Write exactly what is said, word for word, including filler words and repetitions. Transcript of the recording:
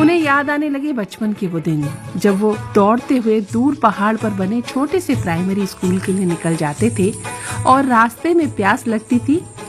उन्हें याद आने लगे बचपन के वो दिन जब वो दौड़ते हुए दूर पहाड़ पर बने छोटे से प्राइमरी स्कूल के लिए निकल जाते थे और रास्ते में प्यास लगती थी